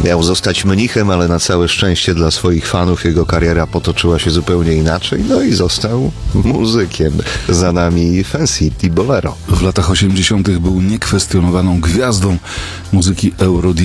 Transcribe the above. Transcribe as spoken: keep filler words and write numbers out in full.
Miał zostać mnichem, ale na całe szczęście dla swoich fanów jego kariera potoczyła się zupełnie inaczej, no i został muzykiem. Za nami Fancy Di Bolero. W latach osiemdziesiątych był niekwestionowaną gwiazdą muzyki Eurodisco.